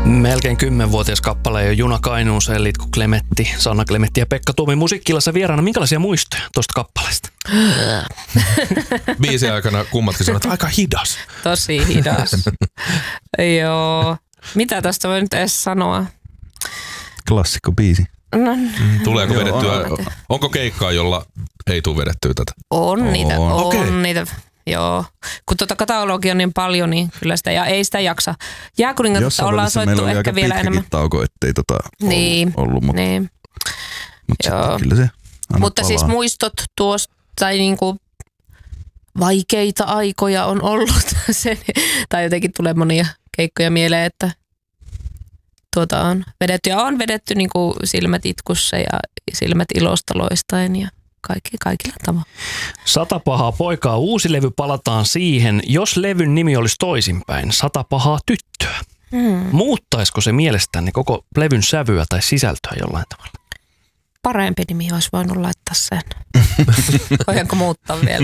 Melkein 10-vuotias kappale jo Juna Kainuuseen, Litku Klemetti, Sanna Klemetti ja Pekka Tuomi Musiikki-illassa vieraana. Minkälaisia muistoja tuosta kappaleesta? Biisin aikana kummatkin sanoivat, että aika hidas. Tosi hidas. Joo. Mitä tästä voi nyt edes sanoa? Klassikko biisi. No, Tuleeko vedettyä? Onko keikkaa, jolla ei tule vedettyä tätä? On niitä. Okei. Niitä. Joo. Kun katalogia on niin paljon, niin kyllä sitä, ja ei sitä jaksa. Jääkuningatta ollaan soittu ehkä vielä enemmän. Tauko, ettei niin, ollut, mutta, niin. mutta sitten kyllä se mutta siis muistot tuosta, tai niinku vaikeita aikoja on ollut. Tai jotenkin tulee monia keikkoja mieleen, että on vedetty. Ja on vedetty niinku silmät itkussa ja silmät ilosta loistaen ja kaikilla tavalla. 100 pahaa poikaa, uusi levy, palataan siihen. Jos levyn nimi olisi toisinpäin, 100 pahaa tyttöä. Muuttaisiko se mielestänne koko levyn sävyä tai sisältöä jollain tavalla? Parempi nimi olisi voinut laittaa sen. Voidaanko muuttaa vielä?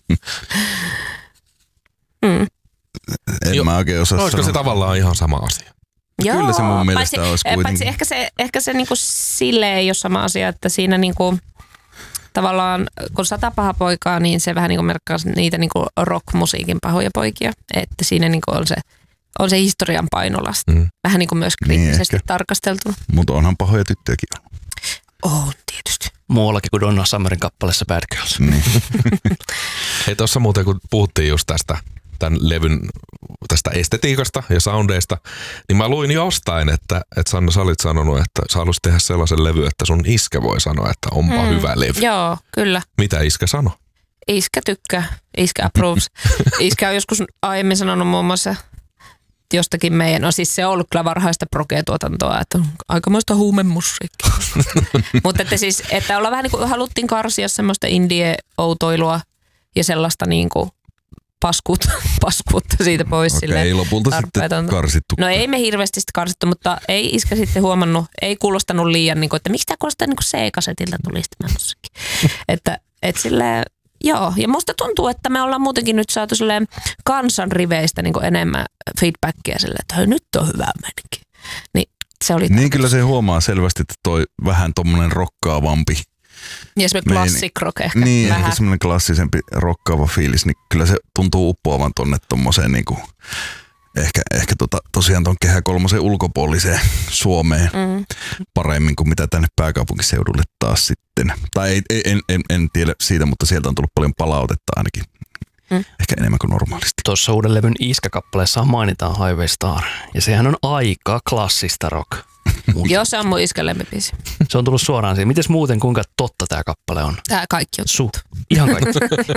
En mä oikein osaa sanoa. Olisiko se tavallaan ihan sama asia? Joo, kyllä se mun mielestä olisi kuitenkin. Paitsi ehkä se niinku silleen ei ole sama asia, että siinä niinku tavallaan, kun 100 pahaa poikaa, niin se vähän niinku merkkaa niitä niinku rock-musiikin pahoja poikia. Että siinä niinku on se historian painolasta. Vähän niinku myös kriittisesti tarkasteltuna. Mutta onhan pahoja tyttöjäkin ollut. On tietysti. Muuallakin kuin Donna Summerin kappaleessa Bad Girls. Niin. Hei, tuossa muuten kun puhuttiin just tämän levyn tästä estetiikasta ja soundeista, niin mä luin jostain, että Sanna, sä olit sanonut, että sä haluaisit tehdä sellaisen levy, että sun iskä voi sanoa, että onpa hyvä levy. Joo, kyllä. Mitä iskä sanoi? Iskä tykkää. Iskä approves. Iskä on joskus aiemmin sanonut muun muassa jostakin meidän, no siis se on ollut kyllä varhaista progee-tuotantoa, että on aikamoista huumemusiikkia. Mutta että ollaan vähän niin kuin haluttiin karsia semmoista indie-outoilua ja sellaista niin kuin paskuutta siitä pois. Okei, ei lopulta sitten karsittu. No ei me hirveästi sitten karsittu, mutta ei iskä sitten huomannut, ei kuulostanut liian, niin kuin, että miksi tämä kuulostaa niin kuin C-kasetilta tulisi tämä musiikki. että silleen, joo, ja musta tuntuu, että me ollaan muutenkin nyt saatu silleen kansan riveistä niin kuin enemmän feedbackia silleen, että hei, nyt on hyvä meininki. Niin se oli niin kyllä se huomaa selvästi, että toi vähän tommonen rokkaavampi. Ja semmoinen classic rock ehkä. Niin, vähän. ehkä semmoinen klassisempi rokkaava fiilis, niin kyllä se tuntuu uppoavan tonne tommoseen niinku, ehkä tosiaan ton Kehä kolmosen ulkopuoliseen Suomeen paremmin kuin mitä tänne pääkaupunkiseudulle taas sitten. Tai en tiedä siitä, mutta sieltä on tullut paljon palautetta ainakin. Ehkä enemmän kuin normaalisti. Tuossa uuden levyn Iskä-kappaleessa mainitaan Highway Star, ja sehän on aika klassista rock. Joo, se on mun iskän lempibiisi. Se on tullut suoraan siihen. Mites muuten, kuinka totta tämä kappale on? Tää kaikki on Ihan kaikki.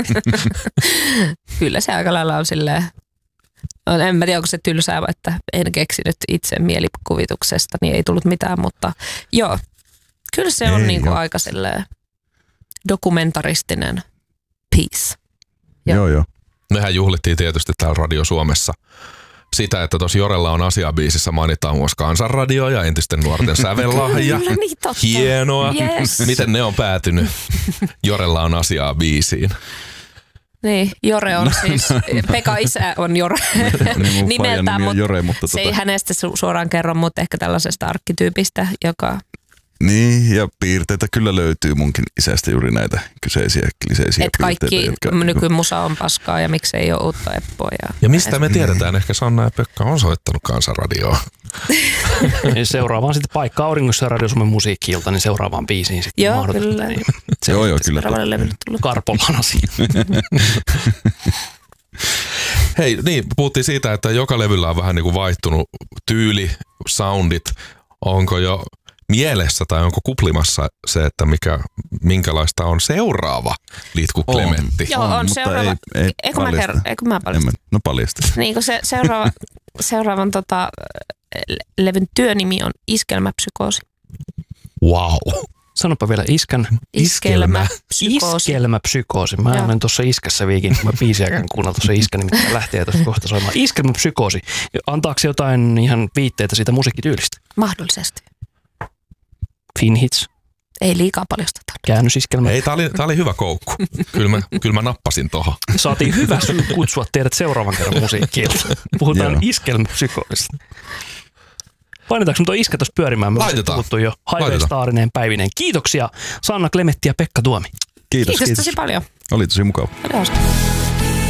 Kyllä se aika lailla on silleen, en mä tiedä, onko se tylsää, että en keksinyt itse mielikuvituksesta, niin ei tullut mitään, mutta joo, kyllä se on niinku aika silleen dokumentaristinen piece. Joo. Mehän juhlittiin tietysti täällä Radio Suomessa sitä, että tuossa Jorella on asiabiisissä mainitaan muun muassa Kansanradio ja entisten nuorten sävellahja. Kyllä, niin totta. Hienoa. Yes. Miten ne on päätynyt? Jorella on asiaa biisiin. Niin, Jore on siis, Pekka isä on Jore niin nimeltään, mutta Jore, mutta se ei hänestä suoraan kerro, mutta ehkä tällaisesta arkkityypistä, joka... Niin, ja piirteitä kyllä löytyy munkin isästä juuri näitä kyseisiä kliseisiä piirteitä. Kaikki nykymusa on paskaa ja miksei ole uutta Eppoa. Ja mistä me tiedetään, ehkä Sanna ja Pekka on soittanut Kansanradioa. Seuraavaan sitten paikka Auringossa ja Radio Suomen musiikki-ilta, niin seuraavaan biisiin sitten. Joo, kyllä. Niin. Joo, kyllä. Karpolan asia. Hei, niin, puhuttiin siitä, että joka levyllä on vähän niin kuin vaihtunut tyyli, soundit. Onko jo mielessä tai onko kuplimassa se, että minkälaista on seuraava Litku Klemetti? Joo, on seuraava. Eikö mä paljasta? No paljasta. Niin kuin se seuraavan levyn työnimi on Iskelmäpsykoosi. Wow. Sanopa vielä Iskelmäpsykoosi. Iskelmäpsykoosi. Mä olen tuossa Iskässä viikin. Mä biisiäkään kuunnella tuossa Iskä, nimittäin lähtee tuosta kohta soimaan. Iskelmäpsykoosi. Antaako se jotain ihan viitteitä siitä musiikkityylistä? Mahdollisesti. Finhits. Ei liikaa paljasteta. Käännösiskelmä. Ei, tää oli hyvä koukku. Kyllä mä nappasin tohon. Saatiin hyvä syy kutsua teidät seuraavan kerran musiikkiin. Puhutaan iskelmäpsykoosista. Painetaanko me tuo iskä tuossa pyörimään? Me ollaan puhuttu jo Highway Starineen päivineen. Kiitoksia Sanna Klemetti ja Pekka Tuomi. Kiitos tosi paljon. Oli tosi mukava. Oli hauska.